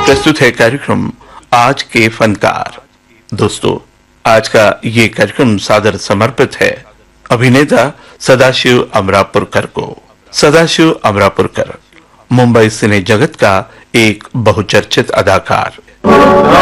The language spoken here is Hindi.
प्रस्तुत है कार्यक्रम आज के फनकार। दोस्तों, आज का ये कार्यक्रम सादर समर्पित है अभिनेता सदाशिव अमरापुरकर को। सदाशिव अमरापुरकर मुंबई सिने जगत का एक बहुचर्चित अदाकार।